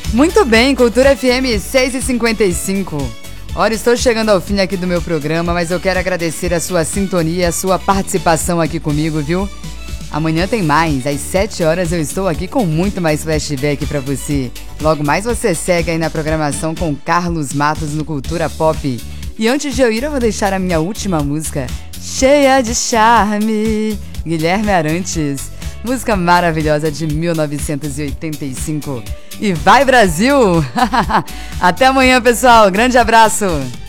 Muito bem, Cultura FM 6h55. Olha, estou chegando ao fim aqui do meu programa, mas eu quero agradecer a sua sintonia, a sua participação aqui comigo, viu? Amanhã tem mais, às 7 horas eu estou aqui com muito mais flashback pra você. Logo mais você segue aí na programação com Carlos Matos no Cultura Pop. E antes de eu ir, eu vou deixar a minha última música, Cheia de Charme, Guilherme Arantes. Música maravilhosa de 1985. E vai, Brasil! Até amanhã, pessoal. Grande abraço!